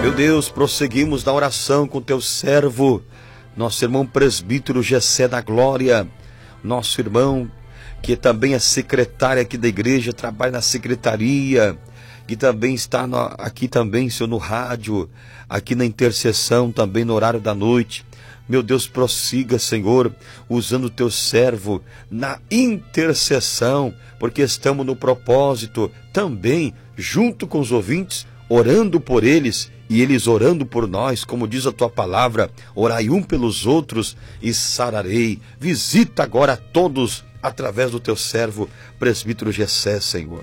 Meu Deus, prosseguimos na oração com teu servo, nosso irmão presbítero Gessé da Glória, nosso irmão que também é secretário aqui da igreja, trabalha na secretaria, que também está aqui também, Senhor, no rádio, aqui na intercessão, também no horário da noite. Meu Deus, prossiga, Senhor, usando o teu servo na intercessão, porque estamos no propósito também, junto com os ouvintes, orando por eles e eles orando por nós, como diz a tua palavra, orai um pelos outros e sararei. Visita agora a todos através do teu servo, presbítero Gessé, Senhor.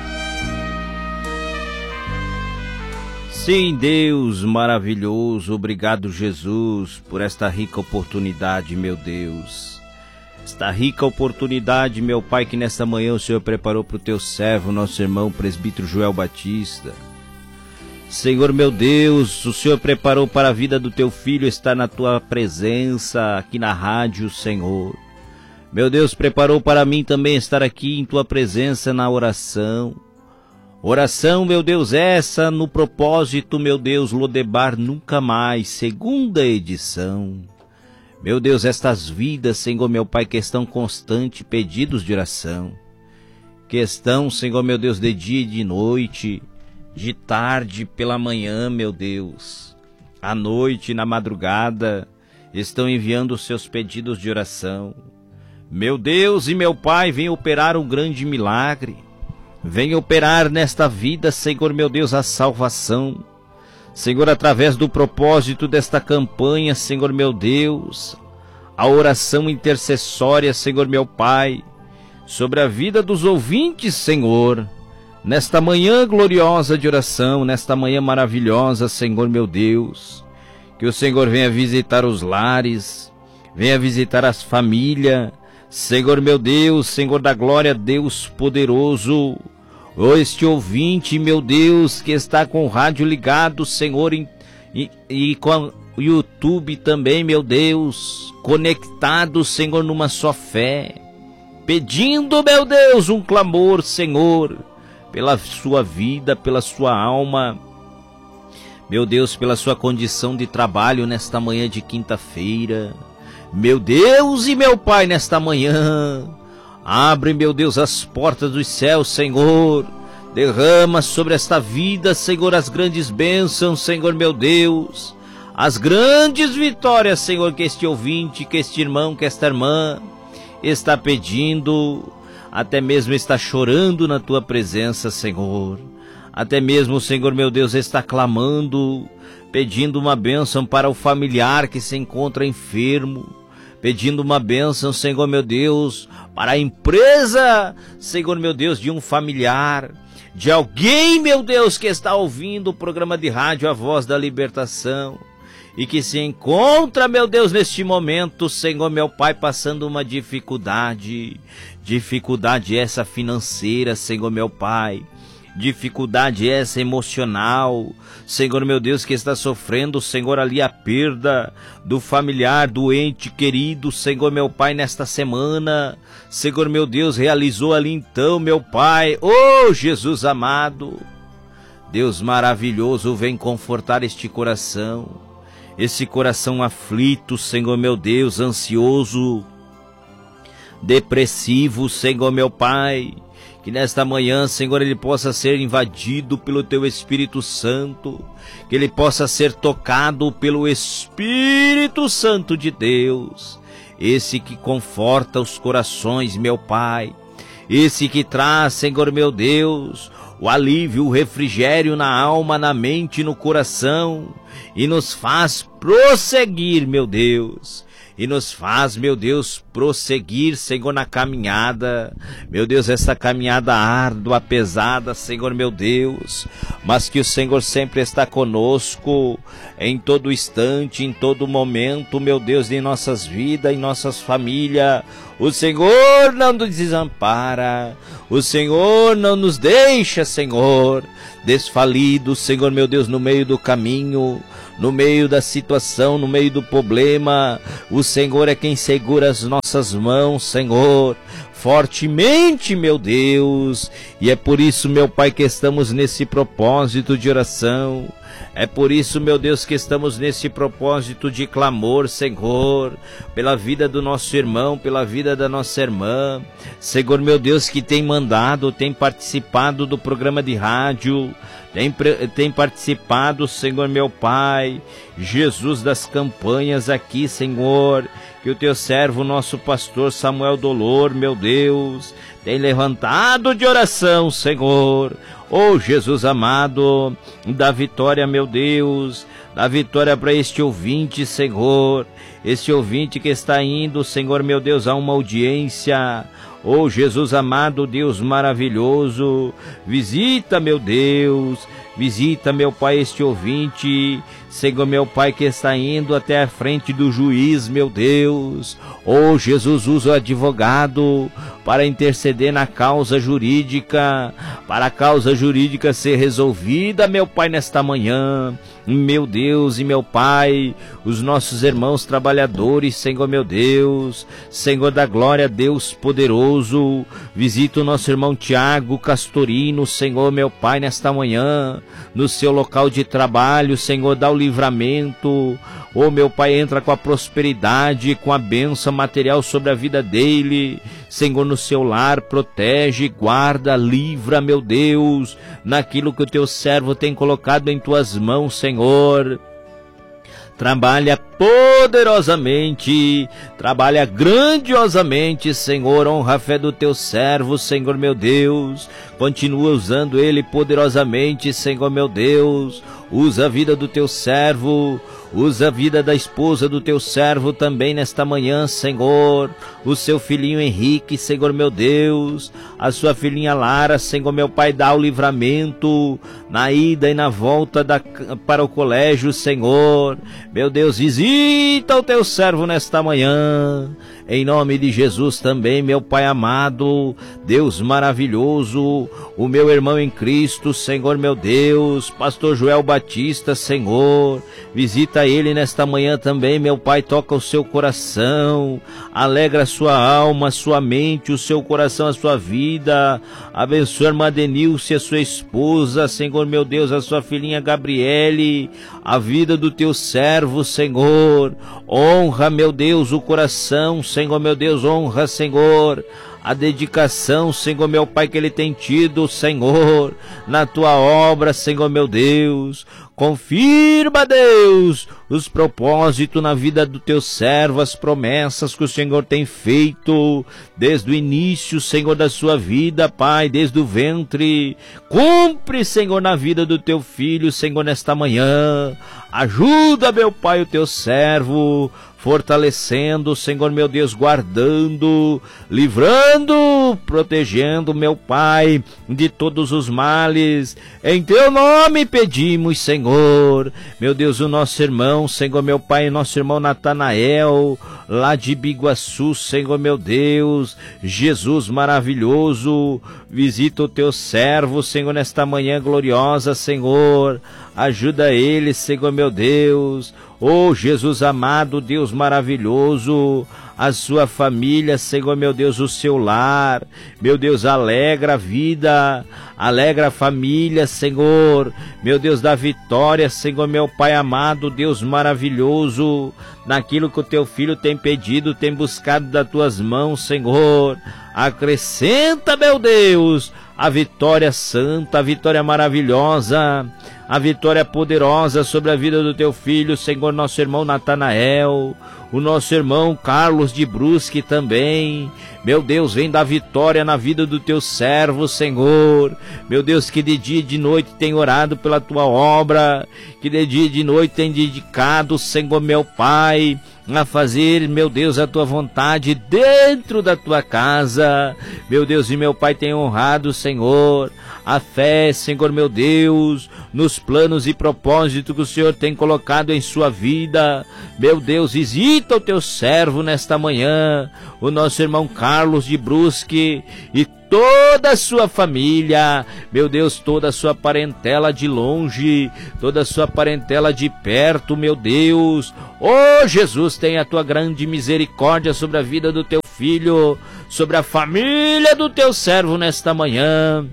Sim, Deus maravilhoso, obrigado, Jesus, por esta rica oportunidade, meu Deus. Esta rica oportunidade, meu Pai, que nesta manhã o Senhor preparou para o teu servo, nosso irmão presbítero Joel Batista. Senhor, meu Deus, o Senhor preparou para a vida do teu filho estar na tua presença aqui na rádio, Senhor. Meu Deus, preparou para mim também estar aqui em tua presença na oração. Oração, meu Deus, essa no propósito, meu Deus, Lodebar Nunca Mais, segunda edição. Meu Deus, estas vidas, Senhor, meu Pai, que estão constante, pedidos de oração. Que estão, Senhor, meu Deus, de dia e de noite, de tarde pela manhã, meu Deus. À noite, na madrugada, estão enviando os seus pedidos de oração. Meu Deus e meu Pai, vem operar um grande milagre. Vem operar nesta vida, Senhor, meu Deus, a salvação. Senhor, através do propósito desta campanha, Senhor, meu Deus, a oração intercessória, Senhor, meu Pai, sobre a vida dos ouvintes, Senhor, nesta manhã gloriosa de oração, nesta manhã maravilhosa, Senhor, meu Deus, que o Senhor venha visitar os lares, venha visitar as famílias, Senhor, meu Deus, Senhor da glória, Deus poderoso. Este ouvinte, meu Deus, que está com o rádio ligado, Senhor, e com o YouTube também, meu Deus, conectado, Senhor, numa só fé, pedindo, meu Deus, um clamor, Senhor, pela sua vida, pela sua alma, meu Deus, pela sua condição de trabalho nesta manhã de quinta-feira. Meu Deus e meu Pai, nesta manhã, abre, meu Deus, as portas dos céus, Senhor. Derrama sobre esta vida, Senhor, as grandes bênçãos, Senhor, meu Deus. As grandes vitórias, Senhor, que este ouvinte, que este irmão, que esta irmã está pedindo. Até mesmo está chorando na tua presença, Senhor. Até mesmo, Senhor, meu Deus, está clamando, pedindo uma bênção para o familiar que se encontra enfermo. Pedindo uma bênção, Senhor, meu Deus, para a empresa, Senhor, meu Deus, de um familiar, de alguém, meu Deus, que está ouvindo o programa de rádio A Voz da Libertação e que se encontra, meu Deus, neste momento, Senhor, meu Pai, passando uma dificuldade essa financeira, Senhor, meu Pai. Dificuldade essa emocional, Senhor, meu Deus, que está sofrendo, Senhor, ali a perda do familiar, do ente querido, Senhor, meu Pai, nesta semana, Senhor, meu Deus, realizou ali então, meu Pai, oh Jesus amado, Deus maravilhoso, vem confortar este coração, esse coração aflito, Senhor, meu Deus, ansioso, depressivo, Senhor, meu Pai. Que nesta manhã, Senhor, ele possa ser invadido pelo teu Espírito Santo, que ele possa ser tocado pelo Espírito Santo de Deus, esse que conforta os corações, meu Pai, esse que traz, Senhor, meu Deus, o alívio, o refrigério na alma, na mente e no coração, e nos faz prosseguir, meu Deus. E nos faz, meu Deus, prosseguir, Senhor, na caminhada. Meu Deus, essa caminhada árdua, pesada, Senhor, meu Deus. Mas que o Senhor sempre está conosco, em todo instante, em todo momento, meu Deus, em nossas vidas, em nossas famílias. O Senhor não nos desampara. O Senhor não nos deixa, Senhor, desfalidos, Senhor, meu Deus, no meio do caminho. No meio da situação, no meio do problema, o Senhor é quem segura as nossas mãos, Senhor. fortemente, meu Deus. E é por isso, meu Pai, que estamos nesse propósito de oração. É por isso, meu Deus, que estamos nesse propósito de clamor, Senhor, pela vida do nosso irmão, pela vida da nossa irmã. Senhor, meu Deus, que tem mandado, tem participado do programa de rádio, tem participado, Senhor, meu Pai, Jesus, das campanhas aqui, Senhor, que o teu servo, nosso pastor Samuel Dolor, meu Deus, tem levantado de oração, Senhor. Oh, Jesus amado, dá vitória, meu Deus, dá vitória para este ouvinte, Senhor, este ouvinte que está indo, Senhor, meu Deus, a uma audiência. Oh, Jesus amado, Deus maravilhoso, visita, meu Deus, visita, meu Pai, este ouvinte, Senhor, meu Pai, que está indo até a frente do juiz, meu Deus. Oh, Jesus, usa o advogado para interceder na causa jurídica, para a causa jurídica ser resolvida, meu Pai, nesta manhã. Meu Deus e meu Pai, os nossos irmãos trabalhadores, Senhor, meu Deus, Senhor da glória, Deus poderoso, visita o nosso irmão Tiago Castorino, Senhor, meu Pai, nesta manhã, no seu local de trabalho, Senhor, dá o livramento. Oh, meu Pai, entra com a prosperidade, com a bênção material sobre a vida dele. Senhor, no seu lar, protege, guarda, livra, meu Deus, naquilo que o teu servo tem colocado em tuas mãos, Senhor. Trabalha poderosamente, trabalha grandiosamente, Senhor, honra a fé do teu servo, Senhor, meu Deus, continua usando ele poderosamente, Senhor, meu Deus, usa a vida do teu servo, usa a vida da esposa do teu servo também nesta manhã, Senhor, o seu filhinho Henrique, Senhor, meu Deus, a sua filhinha Lara, Senhor, meu Pai, dá o livramento na ida e na volta para o colégio, Senhor, meu Deus, visita o teu servo nesta manhã, em nome de Jesus também, meu Pai amado, Deus maravilhoso, o meu irmão em Cristo, Senhor, meu Deus, pastor Joel Batista, Senhor, visita ele nesta manhã também, meu Pai, toca o seu coração, alegra a sua alma, a sua mente, o seu coração, a sua vida, abençoa a irmã Denilce, a sua esposa, Senhor, meu Deus, a sua filhinha Gabriele, a vida do teu servo, Senhor, honra, meu Deus, o coração, Senhor, meu Deus, honra, Senhor, a dedicação, Senhor, meu Pai, que ele tem tido, Senhor, na tua obra, Senhor, meu Deus. Confirma, Deus, os propósitos na vida do teu servo, as promessas que o Senhor tem feito desde o início, Senhor, da sua vida, Pai, desde o ventre. Cumpre, Senhor, na vida do teu filho, Senhor, nesta manhã. Ajuda, meu Pai, o teu servo, fortalecendo, Senhor, meu Deus, guardando, livrando, protegendo, meu Pai, de todos os males. Em teu nome pedimos, Senhor. Meu Deus, o nosso irmão, Senhor, meu Pai, nosso irmão Natanael, lá de Biguaçu, Senhor, meu Deus, Jesus maravilhoso, visita o teu servo, Senhor, nesta manhã gloriosa, Senhor. Ajuda ele, Senhor, meu Deus. Oh, Jesus amado, Deus maravilhoso, a sua família, Senhor, meu Deus, o seu lar, meu Deus, alegra a vida, alegra a família, Senhor, meu Deus, dá vitória, Senhor, meu Pai amado, Deus maravilhoso, naquilo que o teu filho tem pedido, tem buscado das tuas mãos, Senhor, acrescenta, meu Deus, a vitória santa, a vitória maravilhosa, a vitória poderosa sobre a vida do teu filho, Senhor, nosso irmão Natanael, o nosso irmão Carlos de Brusque também. Meu Deus, vem dar vitória na vida do teu servo, Senhor. Meu Deus, que de dia e de noite tem orado pela tua obra, que de dia e de noite tem dedicado, Senhor, meu Pai, a fazer, meu Deus, a tua vontade dentro da tua casa. Meu Deus e meu Pai, tem honrado, Senhor, a fé, Senhor, meu Deus, nos planos e propósitos que o Senhor tem colocado em sua vida. Meu Deus, visita o teu servo nesta manhã, o nosso irmão Carlos de Brusque e toda a sua família, meu Deus, toda a sua parentela de longe, toda a sua parentela de perto, meu Deus. Oh, Jesus, tenha a tua grande misericórdia sobre a vida do teu filho, sobre a família do teu servo nesta manhã.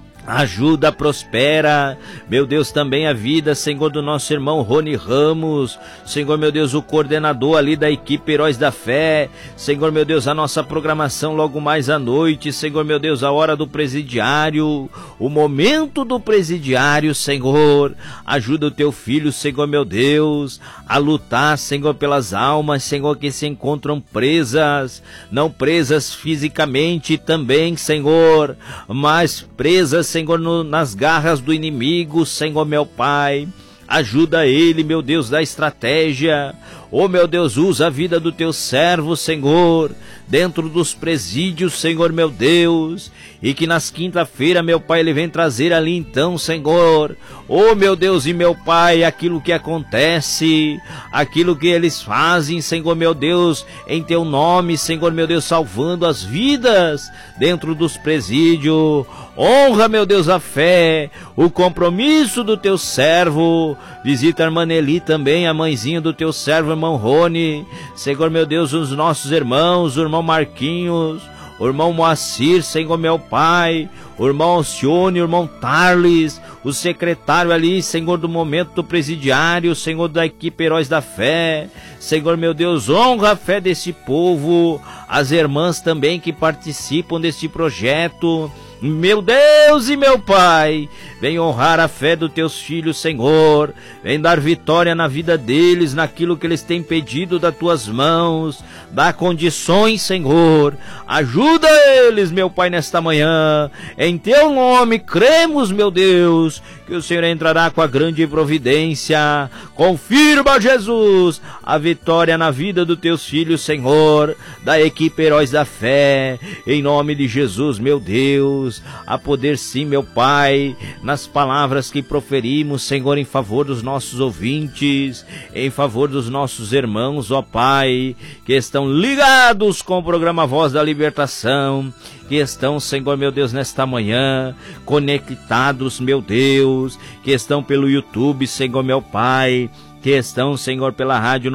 Ajuda, prospera, meu Deus, também a vida, Senhor, do nosso irmão Rony Ramos, Senhor, meu Deus, o coordenador ali da equipe Heróis da Fé, Senhor, meu Deus, a nossa programação logo mais à noite, Senhor, meu Deus, a hora do presidiário, o momento do presidiário, Senhor, ajuda o teu filho, Senhor, meu Deus, a lutar, Senhor, pelas almas, Senhor, que se encontram presas, não presas fisicamente também, Senhor, mas presas, Senhor, nas garras do inimigo, Senhor, meu Pai. Ajuda ele, meu Deus, da estratégia. Oh, meu Deus, usa a vida do teu servo, Senhor, dentro dos presídios, Senhor, meu Deus. E que nas quinta-feira, meu Pai, ele vem trazer ali então, Senhor, oh, meu Deus e meu Pai, aquilo que acontece, aquilo que eles fazem, Senhor, meu Deus, em teu nome, Senhor, meu Deus, salvando as vidas dentro dos presídios. Honra, meu Deus, a fé, o compromisso do teu servo. Visita a irmã Nelly também, a mãezinha do teu servo, irmão Rony. Senhor, meu Deus, os nossos irmãos, o irmão Marquinhos, o irmão Moacir, Senhor, meu Pai, o irmão Alcione, o irmão Tarles, o secretário ali, Senhor, do momento do presidiário, Senhor, da equipe Heróis da Fé. Senhor, meu Deus, honra a fé desse povo, as irmãs também que participam deste projeto. Meu Deus e meu Pai, vem honrar a fé dos teus filhos, Senhor, vem dar vitória na vida deles, naquilo que eles têm pedido das tuas mãos, dá condições, Senhor, ajuda eles, meu Pai, nesta manhã, em teu nome cremos, meu Deus, que o Senhor entrará com a grande providência. Confirma, Jesus, a vitória na vida dos teus filhos, Senhor, da equipe Heróis da Fé, em nome de Jesus, meu Deus, a poder sim, meu Pai, nas palavras que proferimos, Senhor, em favor dos nossos ouvintes, em favor dos nossos irmãos, ó Pai, que estão ligados com o programa Voz da Libertação, que estão, Senhor, meu Deus, nesta manhã, conectados, meu Deus, que estão pelo YouTube, Senhor, meu Pai, que estão, Senhor, pela Rádio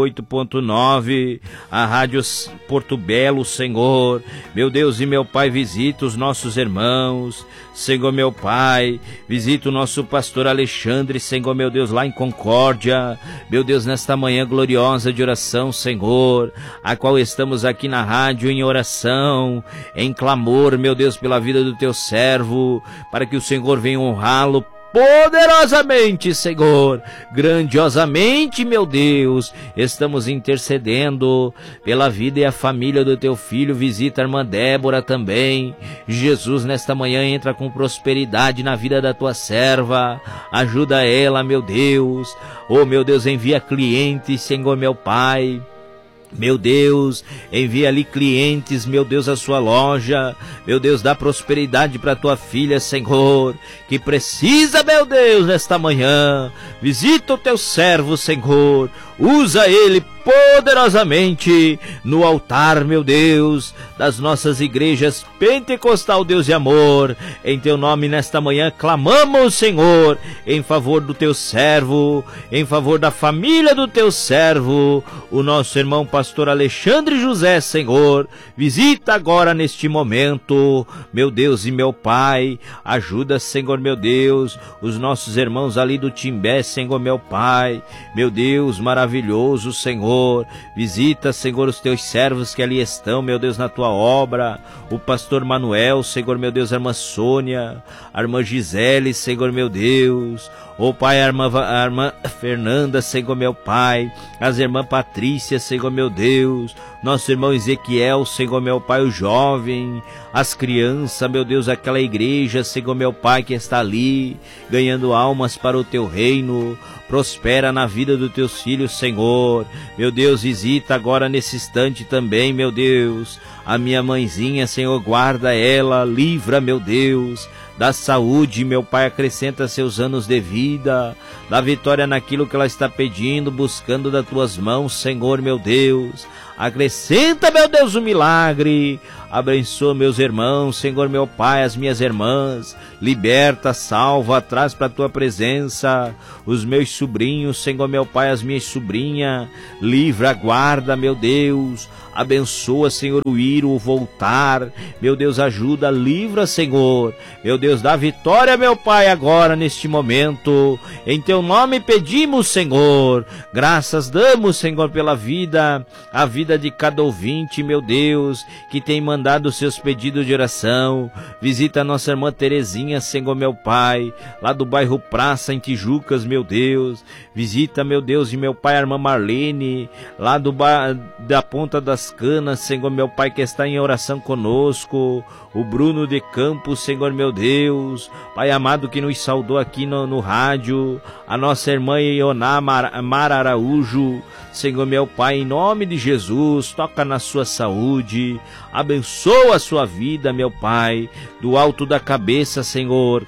98.9, a Rádio Porto Belo, Senhor, meu Deus e meu Pai, visita os nossos irmãos, Senhor, meu Pai, visita o nosso pastor Alexandre, Senhor, meu Deus, lá em Concórdia, meu Deus, nesta manhã gloriosa de oração, Senhor, a qual estamos aqui na rádio em oração, em clamor, meu Deus, pela vida do teu servo, para que o Senhor venha honrá-lo poderosamente, Senhor, grandiosamente, meu Deus, estamos intercedendo pela vida e a família do teu filho. Visita a irmã Débora também, Jesus, nesta manhã entra com prosperidade na vida da tua serva, ajuda ela, meu Deus, oh meu Deus, envia clientes, Senhor, meu Pai, meu Deus, envia ali clientes, meu Deus, a sua loja, meu Deus, dá prosperidade para tua filha, Senhor, que precisa, meu Deus, nesta manhã, visita o teu servo, Senhor, usa ele poderosamente no altar, meu Deus, das nossas igrejas Pentecostal, Deus de amor. Em teu nome nesta manhã clamamos, Senhor, em favor do teu servo, em favor da família do teu servo, o nosso irmão pastor Alexandre José, Senhor, visita agora neste momento, meu Deus e meu Pai, ajuda, Senhor, meu Deus, os nossos irmãos ali do Timbé, Senhor, meu Pai, meu Deus, maravilhoso, Senhor, visita, Senhor, os teus servos que ali estão, meu Deus, na tua obra, o pastor Manuel, Senhor, meu Deus, a irmã Sônia, a irmã Gisele, Senhor, meu Deus, oh Pai, a irmã Fernanda, Senhor, meu Pai, as irmãs Patrícia, Senhor, meu Deus, nosso irmão Ezequiel, Senhor, meu Pai, o jovem, as crianças, meu Deus, aquela igreja, Senhor, meu Pai, que está ali, ganhando almas para o teu reino, prospera na vida dos teus filhos, Senhor, meu Deus, visita agora nesse instante também, meu Deus, a minha mãezinha, Senhor, guarda ela, livra, meu Deus, da saúde, meu Pai, acrescenta seus anos de vida, dá vitória naquilo que ela está pedindo, buscando das tuas mãos, Senhor, meu Deus, acrescenta, meu Deus, o milagre, Abençoa meus irmãos, Senhor meu Pai, as minhas irmãs. Liberta, salva, traz para a tua presença os meus sobrinhos, Senhor meu Pai, as minhas sobrinhas. Livra, guarda, meu Deus. Abençoa, Senhor, o ir, o voltar. Meu Deus, ajuda, livra, Senhor. Meu Deus, dá vitória, meu Pai, agora, neste momento. Em teu nome pedimos, Senhor. Graças damos, Senhor, pela vida, a vida de cada ouvinte, meu Deus, que tem mandado os seus pedidos de oração. Visita a nossa irmã Terezinha, Senhor, meu Pai, lá do bairro Praça, em Tijucas, meu Deus. Visita, meu Deus, e meu Pai, a irmã Marlene, lá da Ponta das Canas, Senhor meu Pai, que está em oração conosco. O Bruno de Campos, Senhor meu Deus, Pai amado, que nos saudou aqui no rádio. A nossa irmã Ioná Mara Araújo, Senhor meu Pai, em nome de Jesus, toca na sua saúde, abençoa a sua vida, meu Pai, do alto da cabeça, Senhor,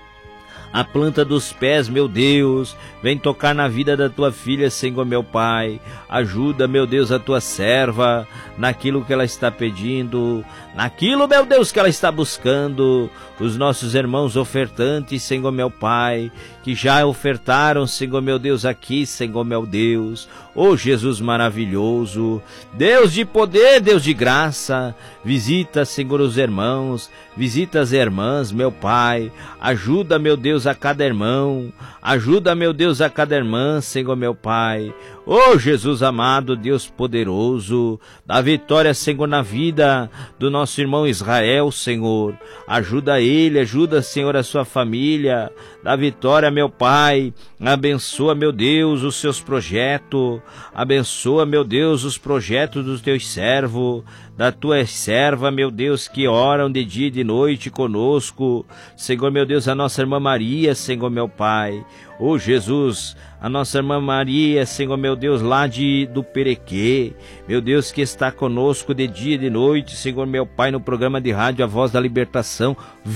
a planta dos pés, meu Deus, vem tocar na vida da tua filha, Senhor meu Pai. Ajuda, meu Deus, a tua serva naquilo que ela está pedindo, naquilo, meu Deus, que ela está buscando. Os nossos irmãos ofertantes, Senhor meu Pai, que já ofertaram, Senhor meu Deus, aqui, Senhor meu Deus. Ô Jesus maravilhoso, Deus de poder, Deus de graça, visita, Senhor, os irmãos, visita as irmãs, meu Pai. Ajuda, meu Deus, a cada irmão, ajuda, meu Deus, a cada irmã, Senhor meu Pai. Ô Jesus amado, Deus poderoso, dá vitória, Senhor, na vida do nosso irmão Israel, Senhor. Ajuda ele, ajuda, Senhor, a sua família. Dá vitória, meu Pai. Abençoa, meu Deus, os seus projetos. Abençoa, meu Deus, os projetos dos teus servos, da tua serva, meu Deus, que oram de dia e de noite conosco. Senhor, meu Deus, a nossa irmã Maria, Senhor, meu Pai. Ô Jesus, a nossa irmã Maria, Senhor, meu Deus, lá do Perequê, meu Deus, que está conosco de dia e de noite, Senhor, meu Pai, no programa de rádio A Voz da Libertação,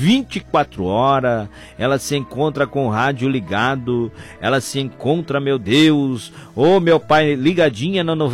24 horas, ela se encontra com o rádio ligado, ela se encontra, meu Deus, ô meu Pai, ligadinha na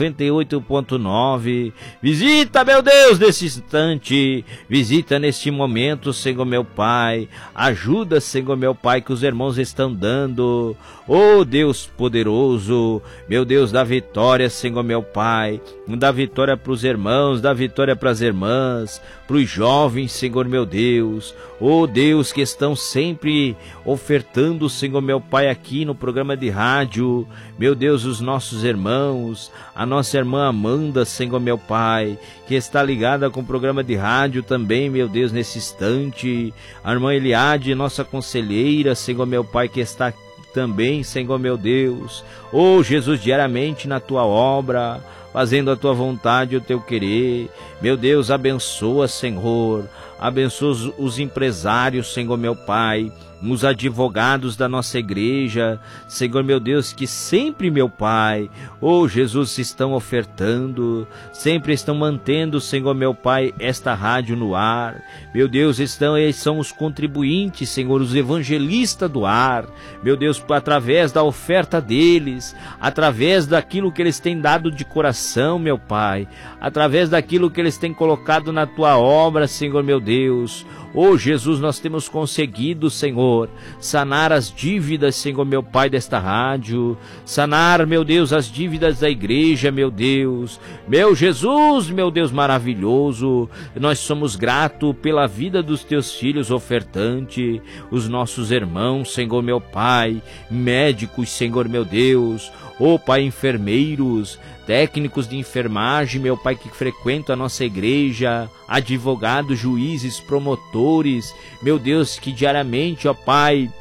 98.9, visita, meu Deus, nesse instante, visita neste momento, Senhor, meu Pai, ajuda, Senhor, meu Pai, que os irmãos estão dando. Oh Deus poderoso, meu Deus, dá vitória, Senhor meu Pai, dá vitória para os irmãos, dá vitória para as irmãs, para os jovens, Senhor meu Deus. Oh Deus, que estão sempre ofertando, Senhor meu Pai, aqui no programa de rádio, meu Deus, os nossos irmãos, a nossa irmã Amanda, Senhor meu Pai, que está ligada com o programa de rádio também, meu Deus, nesse instante, a irmã Eliade, nossa conselheira, Senhor meu Pai, que está também, Senhor meu Deus, oh Jesus, diariamente na tua obra, fazendo a tua vontade e o teu querer. Meu Deus, abençoa, Senhor, abençoa os empresários, Senhor meu Pai, os advogados da nossa igreja, Senhor meu Deus, que sempre, meu Pai, oh Jesus, estão ofertando, sempre estão mantendo, Senhor meu Pai, esta rádio no ar. Meu Deus, eles são os contribuintes, Senhor, os evangelistas do ar. Meu Deus, através da oferta deles, através daquilo que eles têm dado de coração, meu Pai, através daquilo que eles têm colocado na tua obra, Senhor meu Deus. Oh Jesus, nós temos conseguido, Senhor, sanar as dívidas, Senhor meu Pai, desta rádio, sanar, meu Deus, as dívidas da igreja, meu Deus, meu Jesus, meu Deus maravilhoso. Nós somos gratos pela vida dos teus filhos ofertantes, os nossos irmãos, Senhor meu Pai, médicos, Senhor meu Deus, oh Pai, enfermeiros, técnicos de enfermagem, meu Pai, que frequentam a nossa igreja, advogados, juízes, promotores, meu Deus, que diariamente, ó Pai,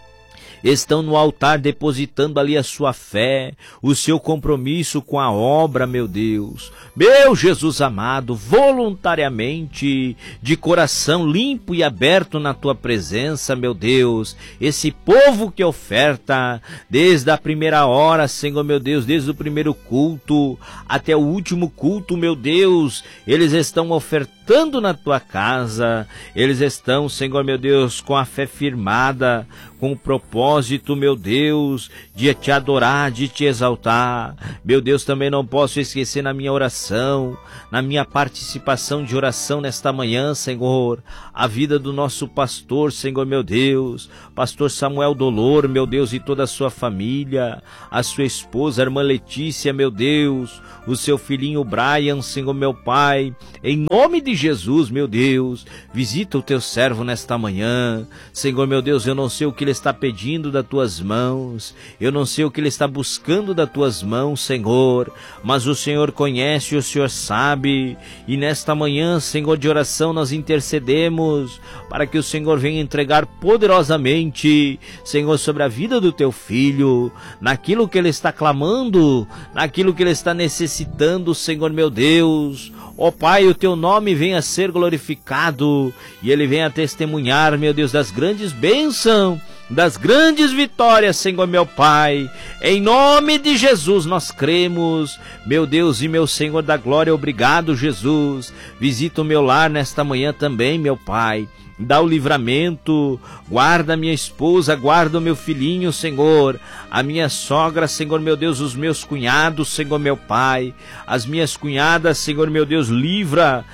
estão no altar depositando ali a sua fé, o seu compromisso com a obra, meu Deus. Meu Jesus amado, voluntariamente, de coração limpo e aberto na tua presença, meu Deus, esse povo que oferta desde a primeira hora, Senhor meu Deus, desde o primeiro culto até o último culto, meu Deus, eles estão ofertando habitando na tua casa, eles estão, Senhor meu Deus, com a fé firmada, com o propósito, meu Deus, de te adorar, de te exaltar. Meu Deus, também não posso esquecer na minha oração, na minha participação de oração nesta manhã, Senhor, a vida do nosso pastor, Senhor meu Deus, pastor Samuel Dolor, meu Deus, e toda a sua família, a sua esposa, a irmã Letícia, meu Deus, o seu filhinho Brian, Senhor meu Pai, em nome de Jesus, meu Deus, visita o teu servo nesta manhã. Senhor meu Deus, eu não sei o que ele está pedindo das tuas mãos, eu não sei o que ele está buscando das tuas mãos, Senhor, mas o Senhor conhece, o Senhor sabe, e nesta manhã, Senhor, de oração nós intercedemos para que o Senhor venha entregar poderosamente, Senhor, sobre a vida do teu filho, naquilo que ele está clamando, naquilo que ele está necessitando, Senhor meu Deus. Ó Pai, o teu nome venha a ser glorificado e ele venha a testemunhar, meu Deus, das grandes bênçãos, das grandes vitórias, Senhor meu Pai. Em nome de Jesus nós cremos, meu Deus e meu Senhor da glória. Obrigado, Jesus. Visita o meu lar nesta manhã também, meu Pai. Dá o livramento, guarda minha esposa, guarda o meu filhinho, Senhor, a minha sogra, Senhor meu Deus, os meus cunhados, Senhor meu Pai, as minhas cunhadas, Senhor meu Deus, livra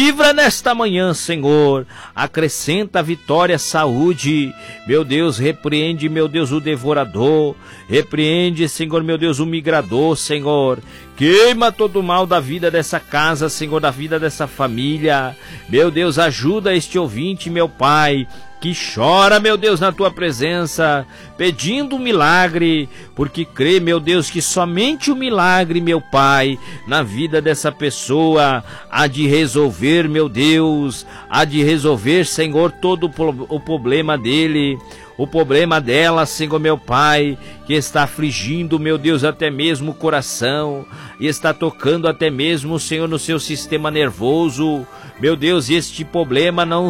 nesta manhã, Senhor, acrescenta vitória, saúde, meu Deus, repreende, meu Deus, o devorador, repreende, Senhor meu Deus, o migrador, Senhor, queima todo o mal da vida dessa casa, Senhor, da vida dessa família. Meu Deus, ajuda este ouvinte, meu Pai, que chora, meu Deus, na tua presença, pedindo um milagre, porque crê, meu Deus, que somente o milagre, meu Pai, na vida dessa pessoa, há de resolver, meu Deus, há de resolver, Senhor, todo o problema dele, o problema dela, Senhor meu Pai, que está afligindo, meu Deus, até mesmo o coração, e está tocando até mesmo, Senhor, no seu sistema nervoso. Meu Deus, este problema não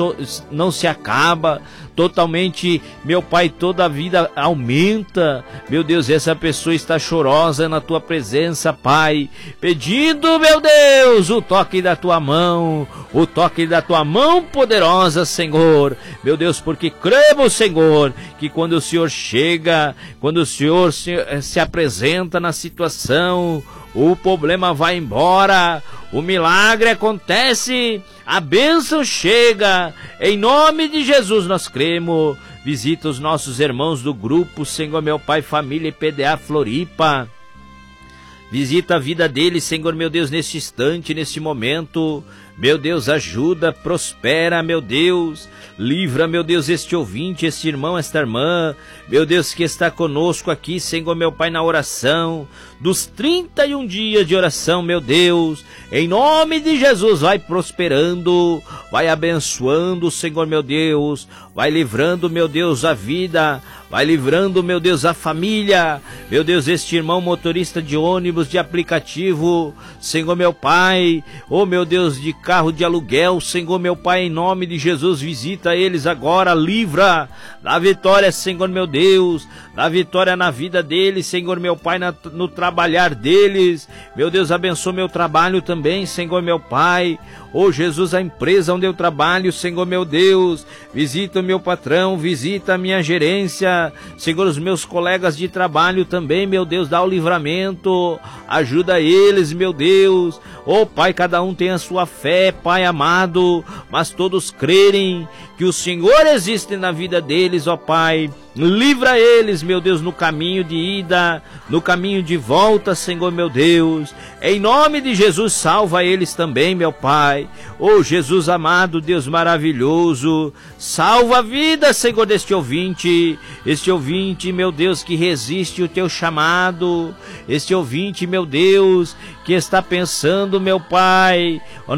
se acaba totalmente, meu Pai, toda a vida aumenta. Meu Deus, essa pessoa está chorosa na tua presença, Pai, pedindo, meu Deus, o toque da tua mão, o toque da tua mão poderosa, Senhor. Meu Deus, porque cremos, Senhor, que quando o Senhor chega, quando o Senhor se apresenta na situação, o problema vai embora, o milagre acontece, a bênção chega. Em nome de Jesus nós cremos. Visita os nossos irmãos do grupo, Senhor meu Pai, família e PDA Floripa. Visita a vida deles, Senhor meu Deus, nesse instante, nesse momento. Meu Deus, ajuda, prospera, meu Deus. Livra, meu Deus, este ouvinte, este irmão, esta irmã, meu Deus, que está conosco aqui, Senhor meu Pai, na oração, dos 31 dias de oração, meu Deus, em nome de Jesus, vai prosperando, vai abençoando, Senhor meu Deus, vai livrando, meu Deus, a vida, vai livrando, meu Deus, a família, meu Deus, este irmão motorista de ônibus, de aplicativo, Senhor meu Pai, oh meu Deus, de carro de aluguel, Senhor meu Pai, em nome de Jesus, visita eles agora, livra, dá vitória, Senhor meu Deus, dá vitória na vida deles, Senhor meu Pai, no trabalhar deles, meu Deus, abençoa meu trabalho também, Senhor meu Pai, oh Jesus, a empresa onde eu trabalho, Senhor meu Deus, visita o meu patrão, visita a minha gerência, Senhor, os meus colegas de trabalho também, meu Deus, dá o livramento, ajuda eles, meu Deus, oh Pai, cada um tem a sua fé, Pai amado, mas todos crerem que o Senhor existe na vida deles, ó Pai, livra eles, meu Deus, no caminho de ida, no caminho de volta, Senhor meu Deus, em nome de Jesus, salva eles também, meu Pai, oh Jesus amado, Deus maravilhoso, salva a vida, Senhor, deste ouvinte, este ouvinte, meu Deus, que resiste o teu chamado, este ouvinte, meu Deus, que está pensando, meu Pai,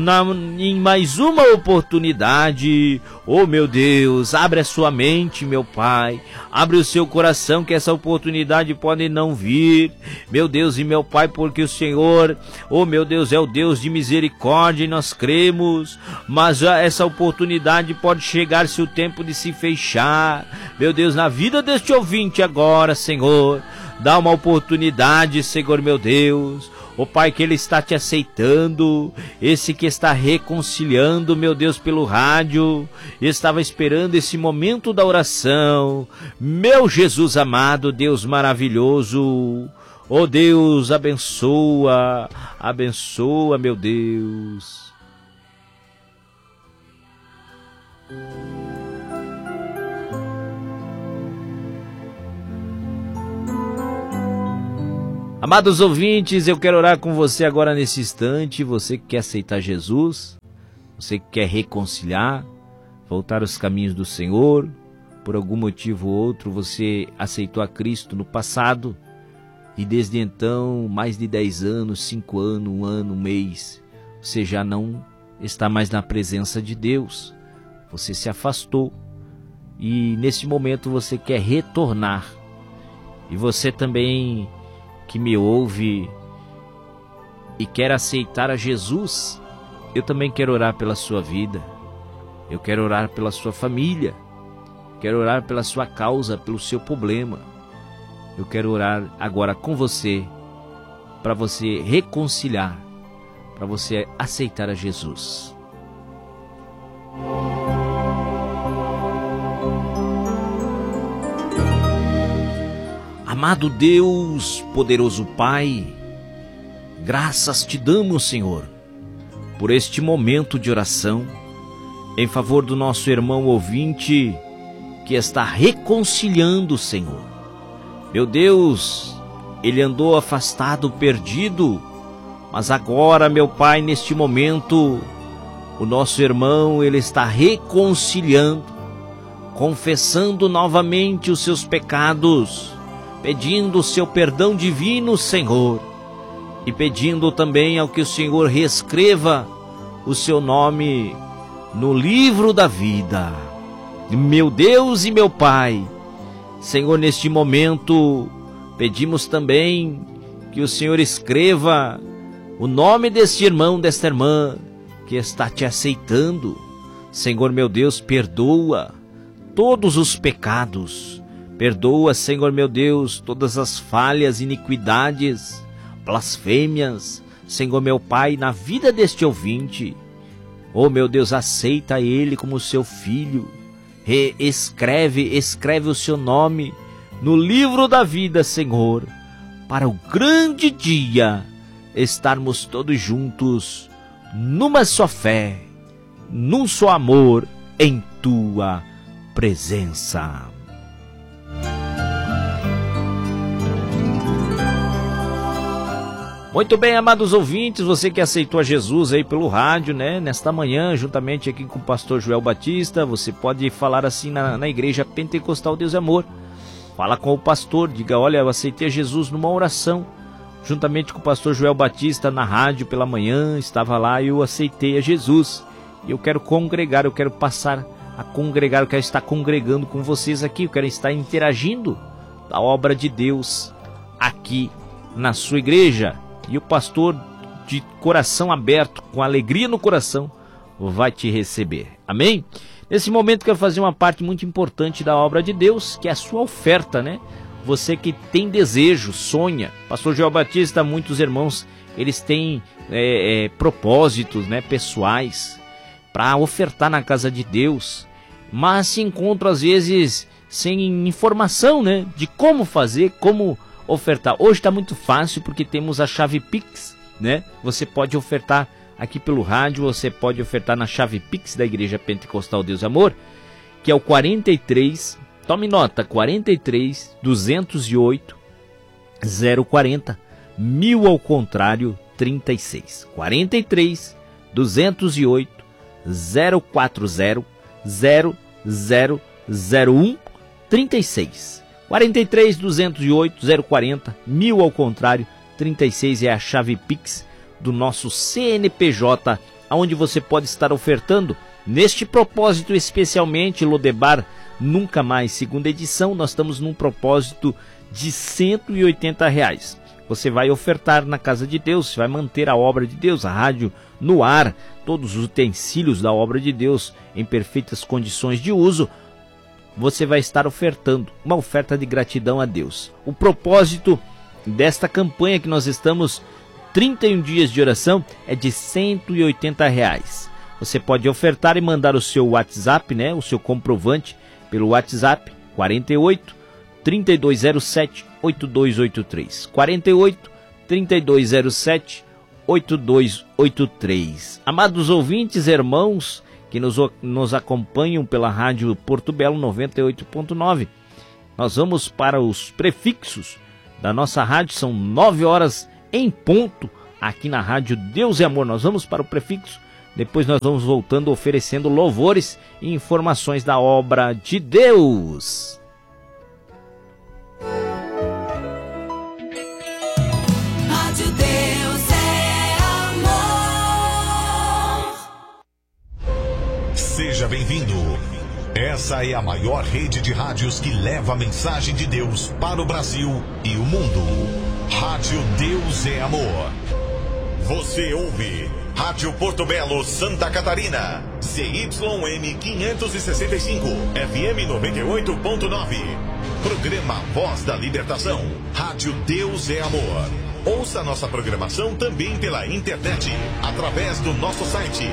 em mais uma oportunidade, oh meu Deus, abre a sua mente, meu Pai, abre o seu coração, que essa oportunidade pode não vir, meu Deus e meu Pai, porque o Senhor, oh meu Deus, é o Deus de misericórdia e nós cremos, mas essa oportunidade pode chegar se o tempo de se fechar, meu Deus, na vida deste ouvinte agora, Senhor, dá uma oportunidade, Senhor meu Deus, Ó Pai, que Ele está te aceitando, esse que está reconciliando, meu Deus, pelo rádio, estava esperando esse momento da oração. Meu Jesus amado, Deus maravilhoso, ó Deus, abençoa, abençoa, meu Deus. Amados ouvintes, eu quero orar com você agora nesse instante. Você que quer aceitar Jesus, você que quer reconciliar, voltar aos caminhos do Senhor, por algum motivo ou outro você aceitou a Cristo no passado e desde então, mais de 10 anos, 5 anos, 1 ano, 1 mês, você já não está mais na presença de Deus. Você se afastou e nesse momento você quer retornar. E você também que me ouve e quer aceitar a Jesus, eu também quero orar pela sua vida, eu quero orar pela sua família, quero orar pela sua causa, pelo seu problema. Eu quero orar agora com você, para você reconciliar, para você aceitar a Jesus. Amado Deus, poderoso Pai, graças te damos, Senhor, por este momento de oração, em favor do nosso irmão ouvinte, que está reconciliando, Senhor. Meu Deus, ele andou afastado, perdido, mas agora, meu Pai, neste momento, o nosso irmão, ele está reconciliando, confessando novamente os seus pecados, pedindo o seu perdão divino, Senhor, e pedindo também ao que o Senhor reescreva o seu nome no livro da vida. Meu Deus e meu Pai, Senhor, neste momento, pedimos também que o Senhor escreva o nome deste irmão, desta irmã, que está te aceitando. Senhor, meu Deus, perdoa todos os pecados. Perdoa, Senhor, meu Deus, todas as falhas, iniquidades, blasfêmias, Senhor, meu Pai, na vida deste ouvinte. Oh, meu Deus, aceita ele como seu filho. Escreve o seu nome no livro da vida, Senhor, para o grande dia estarmos todos juntos numa só fé, num só amor, em tua presença. Muito bem, amados ouvintes, você que aceitou a Jesus aí pelo rádio, né? Nesta manhã, juntamente aqui com o pastor Joel Batista, você pode falar assim na Igreja Pentecostal Deus é Amor. Fala com o pastor, diga, olha, eu aceitei a Jesus numa oração, juntamente com o pastor Joel Batista na rádio pela manhã, estava lá e eu aceitei a Jesus. E eu quero congregar, eu quero passar a congregar, eu quero estar congregando com vocês aqui, eu quero estar interagindo da obra de Deus aqui na sua igreja. E o pastor, de coração aberto, com alegria no coração, vai te receber. Amém? Nesse momento eu quero fazer uma parte muito importante da obra de Deus, que é a sua oferta, né? Você que tem desejo, sonha. Pastor Joel Batista, muitos irmãos, eles têm propósitos, né, pessoais para ofertar na casa de Deus, mas se encontram às vezes sem informação, né, de como fazer, como ofertar. Hoje está muito fácil porque temos a chave Pix, né? Você pode ofertar aqui pelo rádio, você pode ofertar na chave Pix da Igreja Pentecostal Deus e Amor, que é o 43, tome nota, 43 208 040 1000 ao contrário 36. 43 208 040 0001 36. 43 208 040 1000 ao contrário 36 é a chave Pix do nosso CNPJ, onde você pode estar ofertando neste propósito, especialmente Lodebar Nunca Mais, segunda edição. Nós estamos num propósito de R$180. Você vai ofertar na casa de Deus, você vai manter a obra de Deus, a rádio no ar, todos os utensílios da obra de Deus em perfeitas condições de uso. Você vai estar ofertando uma oferta de gratidão a Deus. O propósito desta campanha que nós estamos 31 dias de oração é de R$ 180. Você pode ofertar e mandar o seu WhatsApp, né, o seu comprovante, pelo WhatsApp 48 3207 8283. 48 3207 8283. Amados ouvintes, irmãos que nos acompanham pela Rádio Porto Belo 98.9, nós vamos para os prefixos da nossa rádio, são 9 horas em ponto aqui na Rádio Deus é Amor. Nós vamos para o prefixo, depois nós vamos voltando oferecendo louvores e informações da obra de Deus. Rádio Deus é Amor. Seja bem-vindo. Essa é a maior rede de rádios que leva a mensagem de Deus para o Brasil e o mundo. Rádio Deus é Amor. Você ouve Rádio Porto Belo, Santa Catarina. CYM 565, FM 98.9. Programa Voz da Libertação. Rádio Deus é Amor. Ouça nossa programação também pela internet, através do nosso site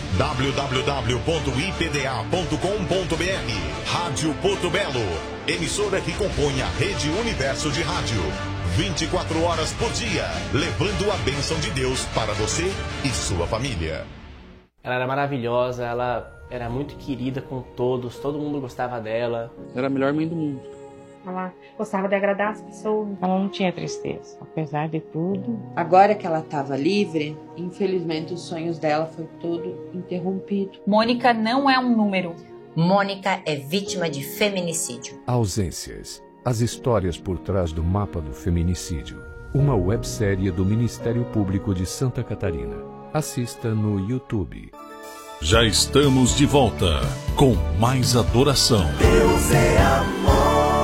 www.ipda.com.br. Rádio Porto Belo, emissora que compõe a Rede Universo de Rádio. 24 horas por dia, levando a bênção de Deus para você e sua família. Ela era maravilhosa, ela era muito querida com todos, todo mundo gostava dela. Era a melhor mãe do mundo. Ela gostava de agradar as pessoas. Ela não tinha tristeza, apesar de tudo. Agora que ela estava livre, infelizmente os sonhos dela foi todo interrompido. Mônica não é um número. Mônica é vítima de feminicídio. Ausências. As histórias por trás do mapa do feminicídio. Uma websérie do Ministério Público de Santa Catarina. Assista no YouTube. Já estamos de volta com mais adoração. Deus é amor.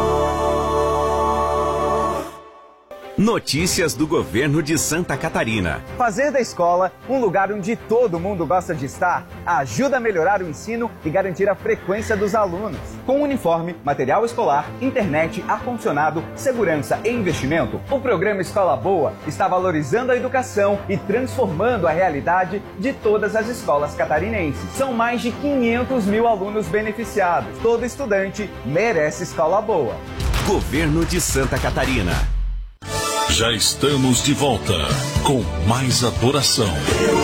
Notícias do governo de Santa Catarina. Fazer da escola um lugar onde todo mundo gosta de estar ajuda a melhorar o ensino e garantir a frequência dos alunos. Com uniforme, material escolar, internet, ar-condicionado, segurança e investimento, o programa Escola Boa está valorizando a educação e transformando a realidade de todas as escolas catarinenses. São mais de 500 mil alunos beneficiados. Todo estudante merece escola boa. Governo de Santa Catarina. Já estamos de volta com mais adoração.